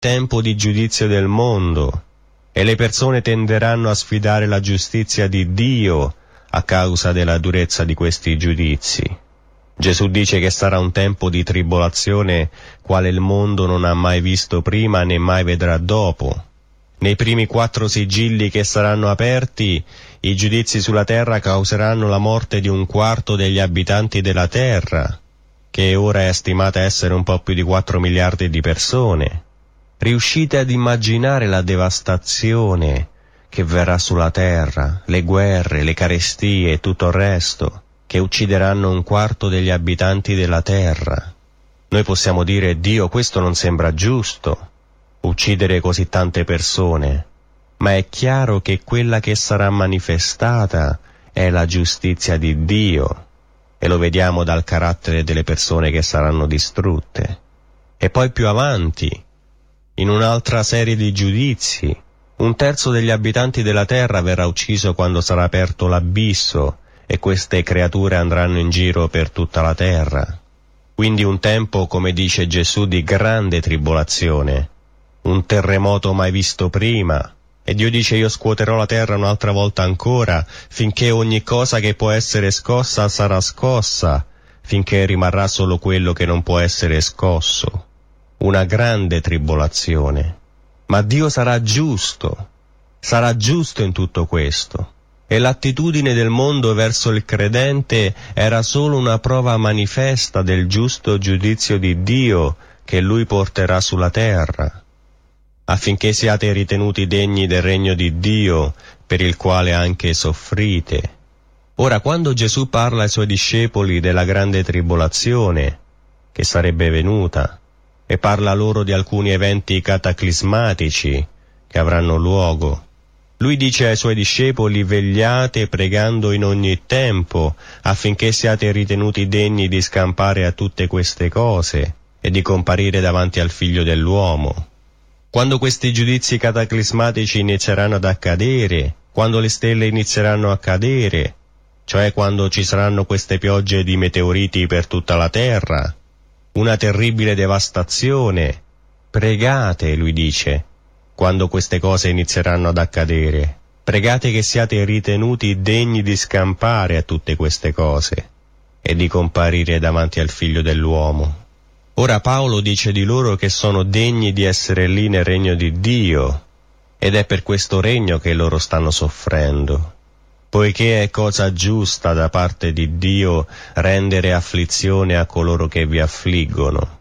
tempo di giudizio del mondo e le persone tenderanno a sfidare la giustizia di Dio a causa della durezza di questi giudizi. Gesù dice che sarà un tempo di tribolazione quale il mondo non ha mai visto prima né mai vedrà dopo. Nei primi 4 sigilli che saranno aperti, i giudizi sulla terra causeranno la morte di 1/4 degli abitanti della terra, che ora è stimata essere un po' più di 4 miliardi di persone. Riuscite ad immaginare la devastazione che verrà sulla terra, le guerre, le carestie e tutto il resto, che uccideranno 1/4 degli abitanti della terra? Noi possiamo dire: Dio, questo non sembra giusto, uccidere così tante persone, ma è chiaro che quella che sarà manifestata è la giustizia di Dio, e lo vediamo dal carattere delle persone che saranno distrutte. E poi più avanti, in un'altra serie di giudizi, 1/3 degli abitanti della terra verrà ucciso quando sarà aperto l'abisso e queste creature andranno in giro per tutta la terra. Quindi un tempo, come dice Gesù, di grande tribolazione, un terremoto mai visto prima, e Dio dice: io scuoterò la terra un'altra volta ancora, finché ogni cosa che può essere scossa sarà scossa, finché rimarrà solo quello che non può essere scosso. Una grande tribolazione. Ma Dio sarà giusto in tutto questo. E l'attitudine del mondo verso il credente era solo una prova manifesta del giusto giudizio di Dio che Lui porterà sulla terra, affinché siate ritenuti degni del regno di Dio, per il quale anche soffrite. Ora, quando Gesù parla ai Suoi discepoli della grande tribolazione che sarebbe venuta, e parla loro di alcuni eventi cataclismatici che avranno luogo, Lui dice ai Suoi discepoli: vegliate pregando in ogni tempo, affinché siate ritenuti degni di scampare a tutte queste cose e di comparire davanti al Figlio dell'uomo. Quando questi giudizi cataclismatici inizieranno ad accadere, quando le stelle inizieranno a cadere, cioè quando ci saranno queste piogge di meteoriti per tutta la terra, una terribile devastazione, pregate, Lui dice, quando queste cose inizieranno ad accadere. Pregate che siate ritenuti degni di scampare a tutte queste cose e di comparire davanti al Figlio dell'uomo. Ora Paolo dice di loro che sono degni di essere lì nel regno di Dio, ed è per questo regno che loro stanno soffrendo, poiché è cosa giusta da parte di Dio rendere afflizione a coloro che vi affliggono,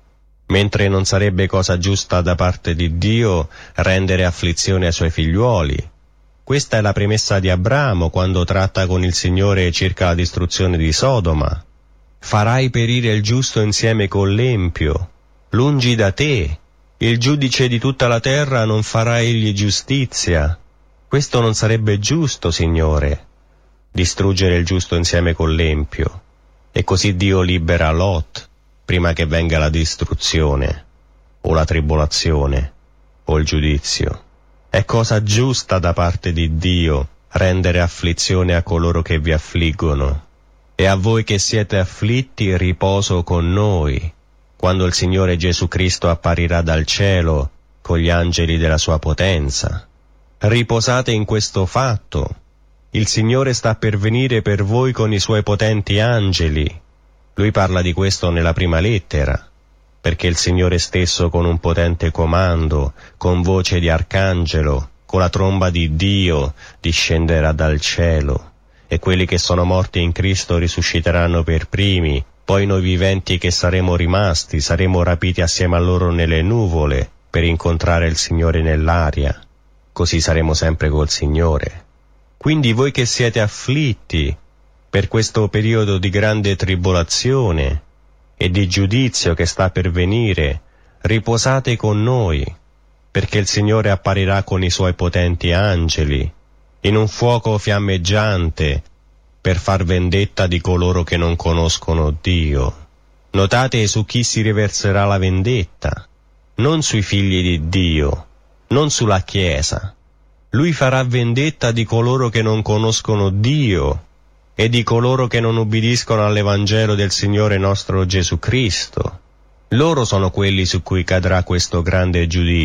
mentre non sarebbe cosa giusta da parte di Dio rendere afflizione ai Suoi figliuoli. Questa è la premessa di Abramo quando tratta con il Signore circa la distruzione di Sodoma. Farai perire il giusto insieme con l'empio, lungi da te, il giudice di tutta la terra non farà egli giustizia. Questo non sarebbe giusto, Signore, distruggere il giusto insieme con l'empio. E così Dio libera Lot, prima che venga la distruzione, o la tribolazione, o il giudizio. È cosa giusta da parte di Dio rendere afflizione a coloro che vi affliggono. E a voi che siete afflitti riposo con noi, quando il Signore Gesù Cristo apparirà dal cielo con gli angeli della sua potenza. Riposate in questo fatto. Il Signore sta per venire per voi con i Suoi potenti angeli. Lui parla di questo nella prima lettera, perché il Signore stesso con un potente comando, con voce di arcangelo, con la tromba di Dio, discenderà dal cielo. E quelli che sono morti in Cristo risusciteranno per primi, poi noi viventi che saremo rimasti saremo rapiti assieme a loro nelle nuvole per incontrare il Signore nell'aria, così saremo sempre col Signore. Quindi voi che siete afflitti per questo periodo di grande tribolazione e di giudizio che sta per venire, riposate con noi, perché il Signore apparirà con i Suoi potenti angeli, in un fuoco fiammeggiante, per far vendetta di coloro che non conoscono Dio. Notate su chi si riverserà la vendetta, non sui figli di Dio, non sulla Chiesa. Lui farà vendetta di coloro che non conoscono Dio e di coloro che non ubbidiscono all'Evangelo del Signore nostro Gesù Cristo. Loro sono quelli su cui cadrà questo grande giudizio.